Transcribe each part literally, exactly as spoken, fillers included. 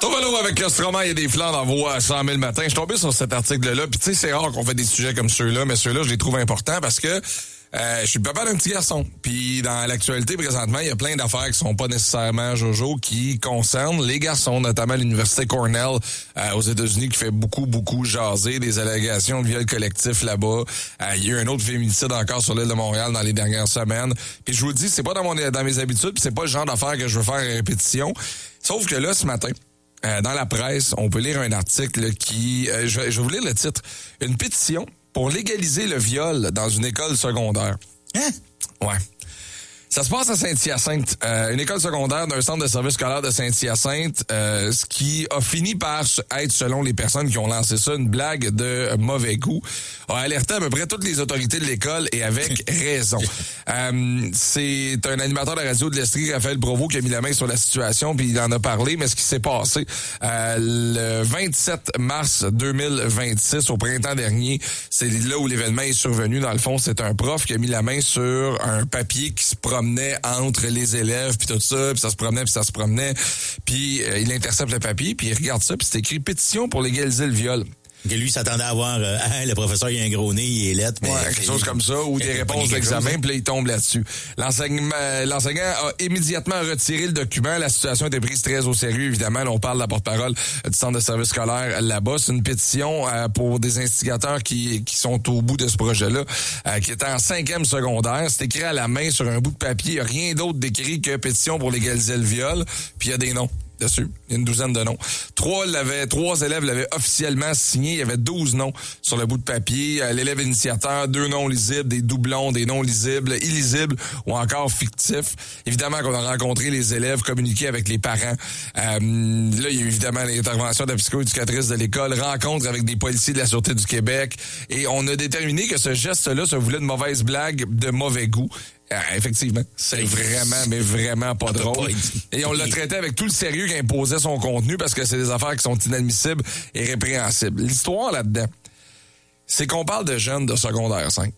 Vélo avec Stromae et des flancs dans vos cent mille matins. Je suis tombé sur cet article-là. Puis tu sais, c'est rare qu'on fait des sujets comme ceux-là, mais ceux-là, je les trouve importants parce que euh, je suis le papa d'un petit garçon. Puis dans l'actualité, présentement, il y a plein d'affaires qui sont pas nécessairement Jojo, qui concernent les garçons, notamment l'université Cornell euh, aux États-Unis, qui fait beaucoup, beaucoup jaser, des allégations de viol collectif là-bas. Euh, il y a eu un autre féminicide encore sur l'île de Montréal dans les dernières semaines. Puis je vous le dis, c'est pas dans mon dans mes habitudes, puis c'est pas le genre d'affaires que je veux faire à répétition. Sauf que là, ce matin, Euh, dans la presse, on peut lire un article qui... Euh, je, vais, je vais vous lire le titre. Une pétition pour légaliser le viol dans une école secondaire. Hein? Ouais. Ça se passe à Saint-Hyacinthe, euh, une école secondaire d'un centre de service scolaire de Saint-Hyacinthe, euh, ce qui a fini par être, selon les personnes qui ont lancé ça, une blague de mauvais goût, a alerté à peu près toutes les autorités de l'école et avec raison. Euh, c'est un animateur de radio de l'Estrie, Raphaël Provost, qui a mis la main sur la situation, puis il en a parlé, mais ce qui s'est passé euh, le vingt-sept mars deux mille vingt-six, au printemps dernier, c'est là où l'événement est survenu. Dans le fond, c'est un prof qui a mis la main sur un papier qui se promenait entre les élèves, puis tout ça, puis ça se promenait, puis ça se promenait, puis euh, il intercepte le papier, puis il regarde ça, puis c'est écrit « Pétition pour légaliser le viol ». Que lui s'attendait à voir euh, ah, le professeur, il a un gros nez, il est lettre. Ouais, quelque chose comme ça, ou des réponses d'examen, puis là, il tombe là-dessus. L'enseignement, l'enseignant a immédiatement retiré le document. La situation a été prise très au sérieux, évidemment. Là, on parle de la porte-parole du centre de service scolaire là-bas. C'est une pétition euh, pour des instigateurs qui, qui sont au bout de ce projet-là, euh, qui est en cinquième secondaire. C'est écrit à la main sur un bout de papier. Il n'y a rien d'autre d'écrit que pétition pour légaliser le viol. Puis il y a des noms dessus. Il y a une douzaine de noms. Trois l'avaient, trois élèves l'avaient officiellement signé. Il y avait douze noms sur le bout de papier. L'élève initiateur, deux noms lisibles, des doublons, des noms lisibles, illisibles ou encore fictifs. Évidemment qu'on a rencontré les élèves, communiqué avec les parents. Euh, là, il y a eu évidemment l'intervention de la psycho-éducatrice de l'école, rencontre avec des policiers de la Sûreté du Québec. Et on a déterminé que ce geste-là se voulait de mauvaise blague, de mauvais goût. Ah, effectivement, c'est vraiment, mais vraiment pas drôle. Et on l'a traité avec tout le sérieux qu'imposait son contenu parce que c'est des affaires qui sont inadmissibles et répréhensibles. L'histoire là-dedans, c'est qu'on parle de jeunes de secondaire cinq.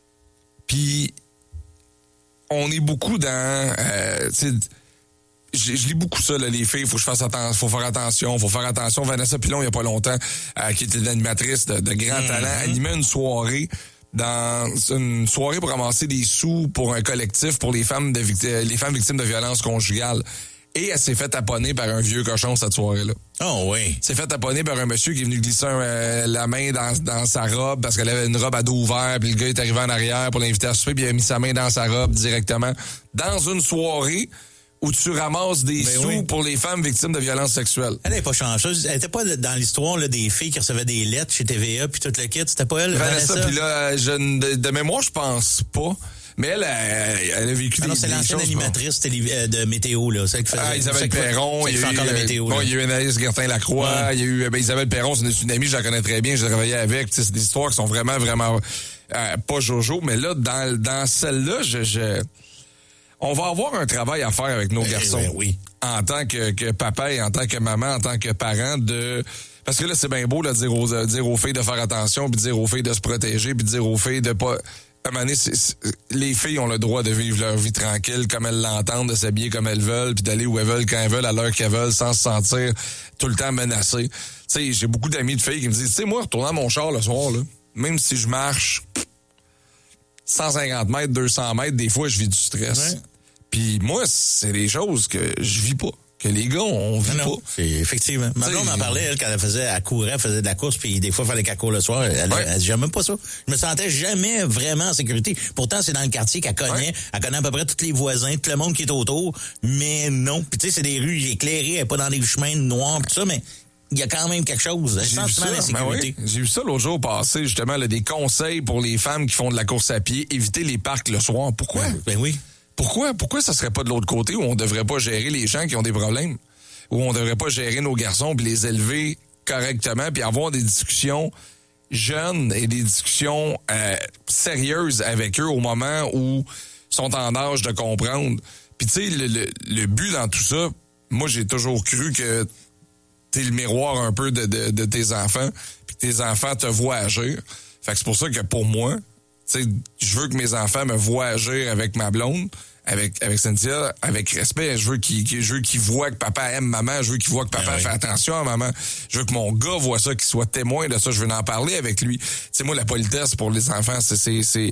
Puis, on est beaucoup dans... Euh, je, je lis beaucoup ça, là, les filles, faut que je fasse attention, faut faire attention, faut faire attention. Vanessa Pilon, il y a pas longtemps, euh, qui était une animatrice de, de grand mm-hmm. talent, animait une soirée dans une soirée pour ramasser des sous pour un collectif pour les femmes de les femmes victimes de violences conjugales. Et elle s'est fait taponner par un vieux cochon cette soirée-là. Oh oui. S'est fait taponner par un monsieur qui est venu glisser un, euh, la main dans, dans sa robe parce qu'elle avait une robe à dos ouvert, puis le gars est arrivé en arrière pour l'inviter à souper, puis il a mis sa main dans sa robe directement dans une soirée où tu ramasses des ben sous oui. pour les femmes victimes de violences sexuelles. Elle n'est pas chanceuse. Elle était pas dans l'histoire là, des filles qui recevaient des lettres chez T V A puis tout le kit. C'était pas elle, Vanessa. Puis là, je, de, de mémoire, je pense pas. Mais elle, elle, elle a vécu ah des, non, c'est des l'ancienne choses... animatrice télé, euh, de météo, là. Celle qui faisait, ah, Isabelle Perron. Il y a eu, encore la météo, bon, il y a eu Anaïs Gertin-Lacroix. Ouais. Il y a eu ben, Isabelle Perron, c'est une amie, je la connais très bien, je l'ai travaillé avec. C'est des histoires qui sont vraiment, vraiment euh, pas jojo. Mais là, dans, dans celle-là, je... je on va avoir un travail à faire avec nos ben, garçons. Ben, oui. En tant que, que papa et en tant que maman, en tant que parent, de... Parce que là, c'est bien beau de dire aux, de dire aux filles de faire attention, puis de dire aux filles de se protéger, puis de dire aux filles de pas... À un moment donné, c'est, c'est, les filles ont le droit de vivre leur vie tranquille, comme elles l'entendent, de s'habiller comme elles veulent, puis d'aller où elles veulent, quand elles veulent, à l'heure qu'elles veulent, sans se sentir tout le temps menacées. Tu sais, j'ai beaucoup d'amis de filles qui me disent, tu sais, moi, retournant mon char le soir, là, même si je marche cent cinquante mètres, deux cents mètres, des fois, je vis du stress. Ouais. Puis moi, c'est des choses que je vis pas. Que les gars, on vit non, pas. C'est, effectivement. Ma blonde en parlait, elle, quand elle faisait, elle courait, elle faisait de la course, puis des fois, il fallait qu'elle court le soir. Elle, ouais. elle disait même pas ça. Je me sentais jamais vraiment en sécurité. Pourtant, c'est dans le quartier qu'elle connaît. Ouais. Elle connaît à peu près tous les voisins, tout le monde qui est autour. Mais non. Puis tu sais, c'est des rues éclairées, elle est pas dans des chemins noirs, tout ça, mais il y a quand même quelque chose. J'ai vu ça, ben oui. J'ai vu ça l'autre jour passer, justement, là, des conseils pour les femmes qui font de la course à pied, éviter les parcs le soir. Pourquoi? Ben, ben oui. Pourquoi? Pourquoi ça serait pas de l'autre côté où on devrait pas gérer les gens qui ont des problèmes? Où on devrait pas gérer nos garçons puis les élever correctement puis avoir des discussions jeunes et des discussions euh, sérieuses avec eux au moment où ils sont en âge de comprendre. Puis tu sais, le, le, le but dans tout ça, moi j'ai toujours cru que t'es le miroir un peu de, de, de tes enfants puis que tes enfants te voient agir. Fait que c'est pour ça que pour moi, tu sais, je veux que mes enfants me voient agir avec ma blonde, avec avec Cynthia, avec respect. Je veux qu'ils je veux qu'ils voient que papa aime maman. Je veux qu'ils voient que papa ben oui. fait attention à maman. Je veux que mon gars voit ça, qu'il soit témoin de ça. Je veux en parler avec lui. Tu sais, moi, la politesse pour les enfants, c'est c'est c'est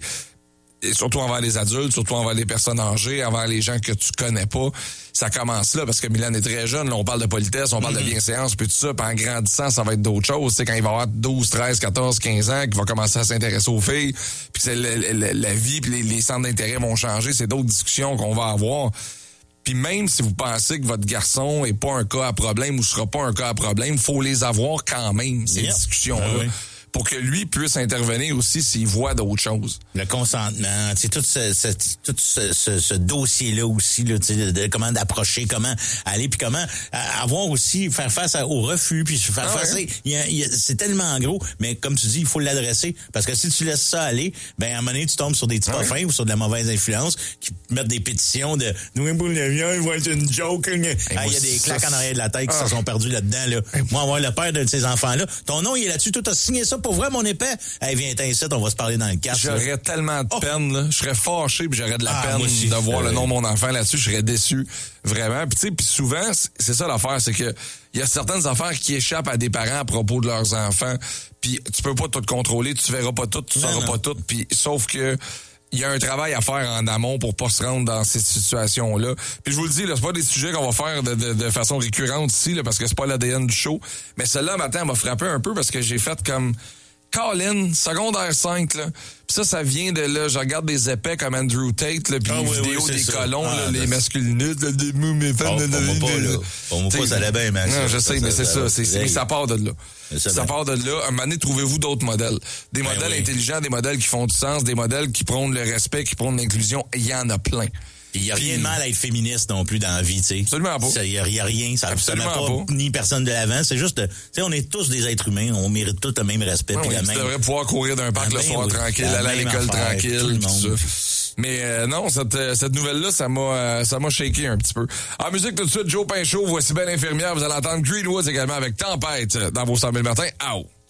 et surtout envers les adultes, surtout envers les personnes âgées, envers les gens que tu connais pas. Ça commence là, parce que Milan est très jeune. Là, on parle de politesse, on parle mm-hmm. de bienséance, puis tout ça. Puis en grandissant, ça va être d'autres choses. C'est quand il va avoir douze, treize, quatorze, quinze ans, qu'il va commencer à s'intéresser aux filles. Puis c'est la, la, la vie, puis les, les centres d'intérêt vont changer. C'est d'autres discussions qu'on va avoir. Puis même si vous pensez que votre garçon est pas un cas à problème ou sera pas un cas à problème, faut les avoir quand même, ces yep. discussions-là. Ah oui. Pour que lui puisse intervenir aussi s'il voit d'autres choses. Le consentement, tu sais, tout ce, ce, tout ce, ce, ce dossier-là aussi, là, tu sais, de, de comment d'approcher, comment aller, puis comment avoir aussi, faire face à, au refus, puis faire ah face, ouais. il y a, il y a, c'est tellement gros, mais comme tu dis, il faut l'adresser, parce que si tu laisses ça aller, ben à un moment donné, tu tombes sur des petits ah, pas fins ou sur de la mauvaise influence, qui mettent des pétitions de « Nous, pour le vieux, il va être une joke ». Il ah, y a des claques en arrière de la tête qui ah. se sont perdus là-dedans, là. Moi, avoir le père de ces enfants-là, ton nom, il est là-dessus, toi, t'as signé ça pour vrai, mon épais? Hey, viens t'incite, on va se parler dans le casque. J'aurais là. tellement de oh. peine, là. Je serais fâché puis j'aurais de la ah, peine aussi, de voir euh... le nom de mon enfant là-dessus. Je serais déçu, vraiment. Puis tu sais, puis souvent, c'est ça l'affaire, c'est que il y a certaines affaires qui échappent à des parents à propos de leurs enfants. Puis tu peux pas tout contrôler, tu verras pas tout, tu non, sauras non. pas tout. Puis sauf que il y a un travail à faire en amont pour pas se rendre dans ces situations-là. Puis je vous le dis, là, c'est pas des sujets qu'on va faire de, de, de façon récurrente ici, là, parce que c'est pas l'A D N du show. Mais celle-là, matin, m'a frappé un peu parce que j'ai fait comme Colin, secondaire cinq, là. Pis ça, ça vient de là. Je regarde des épais comme Andrew Tate, là, pis ah, les oui, vidéos oui, des ça. colons, ah, là, les masculinistes, là, des mous, mes femmes, oh, de on pas, là. On pas, ça allait bien, mais non, je sais, mais c'est ça. C'est, c'est, mais ça part de là. Ça bien. part de là. Un moment donné, trouvez-vous d'autres modèles. Des ben modèles oui. intelligents, des modèles qui font du sens, des modèles qui prônent le respect, qui prônent l'inclusion. Il y en a plein. Il y a rien de mal à être féministe non plus dans la vie, tu sais. Absolument pas. Il y, y a rien, ça ne met pas, pas ni personne de l'avant. C'est juste, tu sais, on est tous des êtres humains, on mérite tous le même respect. Ouais, puis oui, la tu même... devrais pouvoir courir d'un parc le soir oui, tranquille, aller à l'école affaire, tranquille, tout, tout ça. Mais euh, non, cette, cette nouvelle-là, ça m'a euh, ça m'a shaké un petit peu. En musique tout de suite, Joe Pinchot, voici Belle Infirmière. Vous allez entendre Greenwoods également avec Tempête dans vos cent mille matins. Ow!